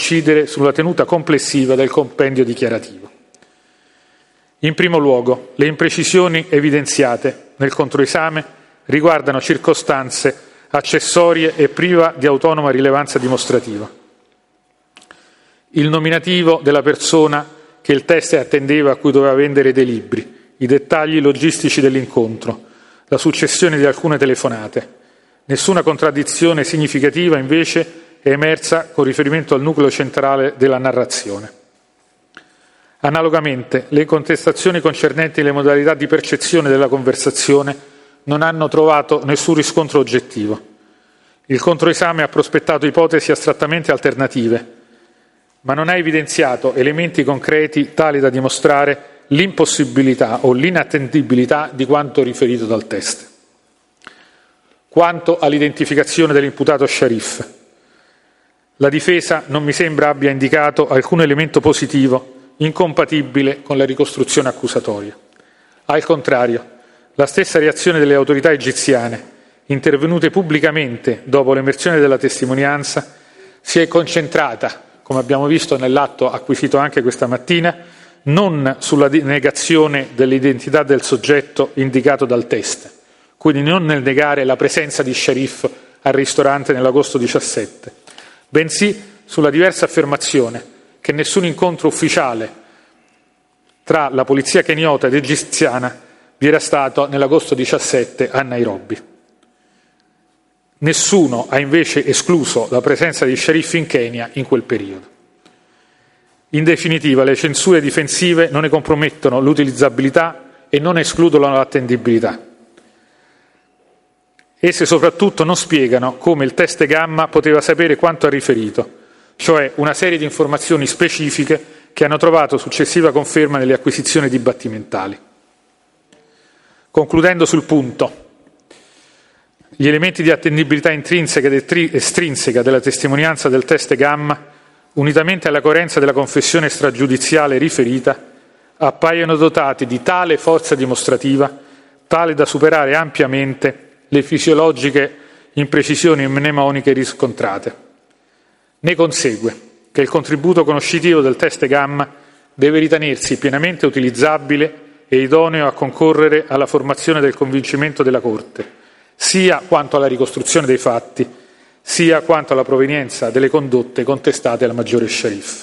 incidere sulla tenuta complessiva del compendio dichiarativo. In primo luogo, le imprecisioni evidenziate nel controesame riguardano circostanze accessorie e priva di autonoma rilevanza dimostrativa. Il nominativo della persona che il teste attendeva a cui doveva vendere dei libri, i dettagli logistici dell'incontro, la successione di alcune telefonate. Nessuna contraddizione significativa, invece, è emersa con riferimento al nucleo centrale della narrazione. Analogamente, le contestazioni concernenti le modalità di percezione della conversazione non hanno trovato nessun riscontro oggettivo. Il controesame ha prospettato ipotesi astrattamente alternative, ma non ha evidenziato elementi concreti tali da dimostrare l'impossibilità o l'inattendibilità di quanto riferito dal teste. Quanto all'identificazione dell'imputato Sharif, la difesa non mi sembra abbia indicato alcun elemento positivo incompatibile con la ricostruzione accusatoria. Al contrario, la stessa reazione delle autorità egiziane, intervenute pubblicamente dopo l'emersione della testimonianza, si è concentrata, come abbiamo visto nell'atto acquisito anche questa mattina, non sulla negazione dell'identità del soggetto indicato dal teste, quindi non nel negare la presenza di Sharif al ristorante nell'agosto 17, bensì sulla diversa affermazione che nessun incontro ufficiale tra la polizia keniota ed egiziana vi era stato nell'agosto 17 a Nairobi. Nessuno ha invece escluso la presenza di Sharif in Kenya in quel periodo. In definitiva, le censure difensive non ne compromettono l'utilizzabilità e non escludono l'attendibilità. Esse soprattutto non spiegano come il teste Gamma poteva sapere quanto ha riferito, cioè una serie di informazioni specifiche che hanno trovato successiva conferma nelle acquisizioni dibattimentali. Concludendo sul punto, gli elementi di attendibilità intrinseca ed estrinseca della testimonianza del teste Gamma, unitamente alla coerenza della confessione stragiudiziale riferita, appaiono dotati di tale forza dimostrativa tale da superare ampiamente le fisiologiche imprecisioni mnemoniche riscontrate. Ne consegue che il contributo conoscitivo del teste Gamma deve ritenersi pienamente utilizzabile e idoneo a concorrere alla formazione del convincimento della Corte, sia quanto alla ricostruzione dei fatti, sia quanto alla provenienza delle condotte contestate al maggiore Sharif.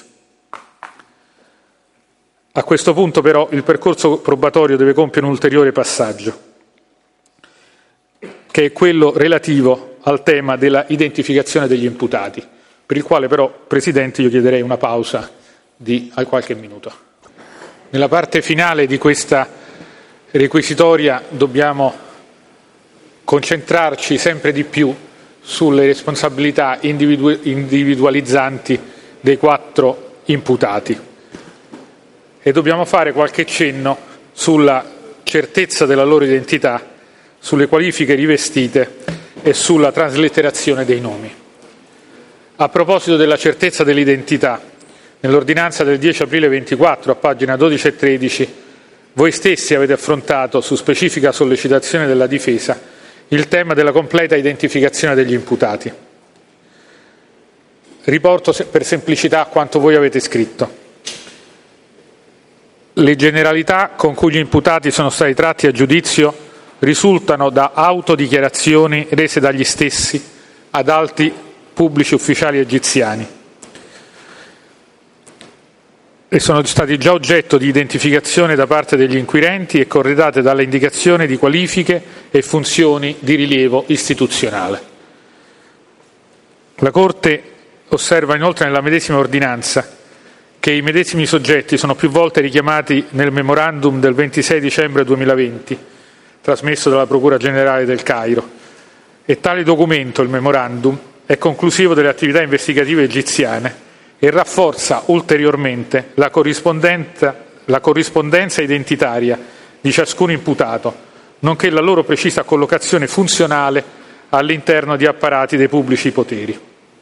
A questo punto però il percorso probatorio deve compiere un ulteriore passaggio, che è quello relativo al tema della identificazione degli imputati, per il quale però, Presidente, io chiederei una pausa di qualche minuto. Nella parte finale di questa requisitoria dobbiamo concentrarci sempre di più sulle responsabilità individualizzanti dei 4 imputati e dobbiamo fare qualche cenno sulla certezza della loro identità, sulle qualifiche rivestite e sulla traslitterazione dei nomi. A proposito della certezza dell'identità, nell'ordinanza del 10 aprile 24, a pagina 12 e 13, voi stessi avete affrontato, su specifica sollecitazione della difesa, il tema della completa identificazione degli imputati. Riporto per semplicità quanto voi avete scritto. Le generalità con cui gli imputati sono stati tratti a giudizio risultano da autodichiarazioni rese dagli stessi ad alti pubblici ufficiali egiziani e sono stati già oggetto di identificazione da parte degli inquirenti e corredate dalle indicazioni di qualifiche e funzioni di rilievo istituzionale. La Corte osserva inoltre nella medesima ordinanza che i medesimi soggetti sono più volte richiamati nel memorandum del 26 dicembre 2020, trasmesso dalla Procura Generale del Cairo, e tale documento, il memorandum, è conclusivo delle attività investigative egiziane e rafforza ulteriormente la corrispondenza identitaria di ciascun imputato, nonché la loro precisa collocazione funzionale all'interno di apparati dei pubblici poteri.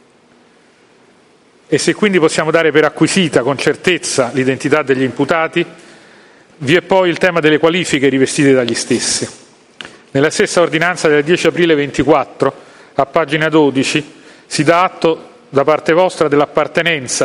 E se quindi possiamo dare per acquisita con certezza l'identità degli imputati, vi è poi il tema delle qualifiche rivestite dagli stessi. Nella stessa ordinanza del 10 aprile 24, a pagina 12, si dà atto da parte vostra dell'appartenenza